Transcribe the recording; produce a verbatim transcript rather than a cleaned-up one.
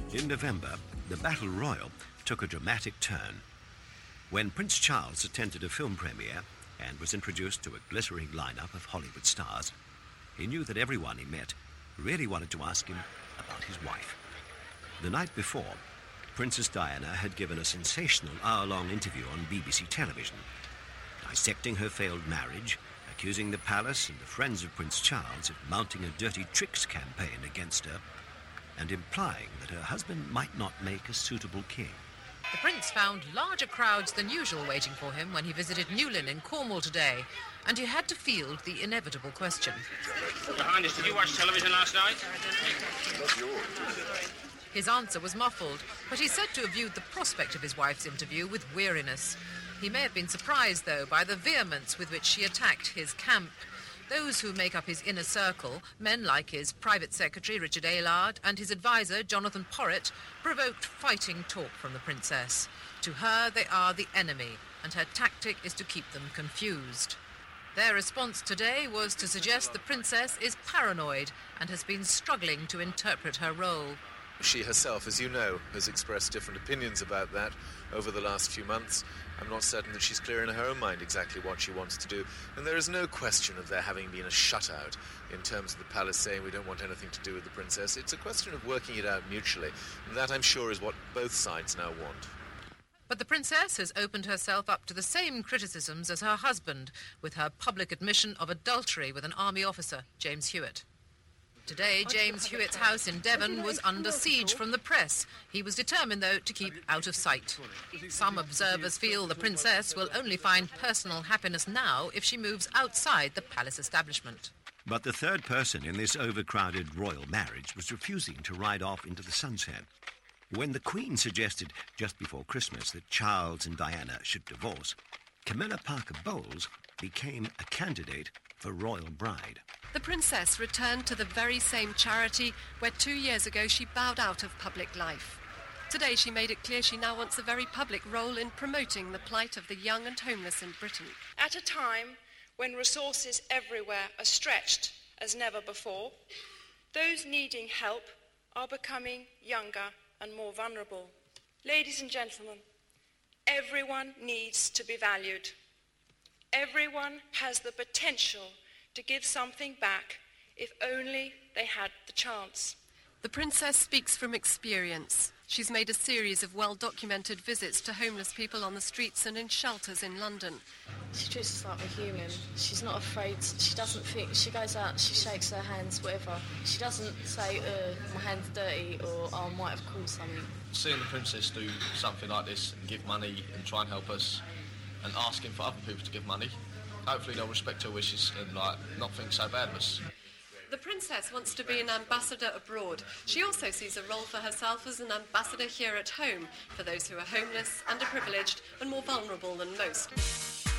In November, the Battle Royal took a dramatic turn. When Prince Charles attended a film premiere and was introduced to a glittering lineup of Hollywood stars, he knew that everyone he met really wanted to ask him about his wife. The night before, Princess Diana had given a sensational hour-long interview on B B C television, dissecting her failed marriage, accusing the palace and the friends of Prince Charles of mounting a dirty tricks campaign against her, and implying that her husband might not make a suitable king. The prince found larger crowds than usual waiting for him when he visited Newlyn in Cornwall today, and he had to field the inevitable question. Your Highness, did you watch television last night? His answer was muffled, but he's said to have viewed the prospect of his wife's interview with weariness. He may have been surprised, though, by the vehemence with which she attacked his camp. Those who make up his inner circle, men like his private secretary, Richard Aylard, and his advisor, Jonathan Porritt, provoked fighting talk from the princess. To her, they are the enemy, and her tactic is to keep them confused. Their response today was to suggest the princess is paranoid and has been struggling to interpret her role. She herself, as you know, has expressed different opinions about that over the last few months. I'm not certain that she's clear in her own mind exactly what she wants to do. And there is no question of there having been a shutout in terms of the palace saying we don't want anything to do with the princess. It's a question of working it out mutually. And that, I'm sure, is what both sides now want. But the princess has opened herself up to the same criticisms as her husband, with her public admission of adultery with an army officer, James Hewitt. Today, James Hewitt's house in Devon was under siege from the press. He was determined, though, to keep out of sight. Some observers feel the princess will only find personal happiness now if she moves outside the palace establishment. But the third person in this overcrowded royal marriage was refusing to ride off into the sunset. When the Queen suggested just before Christmas that Charles and Diana should divorce, Camilla Parker Bowles became a candidate for royal bride. The princess returned to the very same charity where two years ago she bowed out of public life. Today she made it clear she now wants a very public role in promoting the plight of the young and homeless in Britain. At a time when resources everywhere are stretched as never before, those needing help are becoming younger and more vulnerable. Ladies and gentlemen, everyone needs to be valued. Everyone has the potential to give something back if only they had the chance. The princess speaks from experience. She's made a series of well-documented visits to homeless people on the streets and in shelters in London. She treats us like we're human. She's not afraid. She doesn't think. She goes out, she shakes her hands, whatever. She doesn't say, uh, my hand's dirty, or oh, I might have called something. Seeing the princess do something like this and give money and try and help us and asking for other people to give money, hopefully they'll respect her wishes and like not think so bad of us. The princess wants to be an ambassador abroad. She also sees a role for herself as an ambassador here at home for those who are homeless, underprivileged and more vulnerable than most.